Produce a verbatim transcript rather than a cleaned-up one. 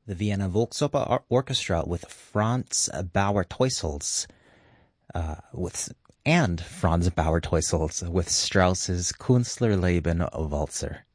the Vienna Volksoper Or- Orchestra with Franz Bauer-Teusels, uh, with and Franz Bauer-Teusels with Strauss's Künstlerleben Walzer.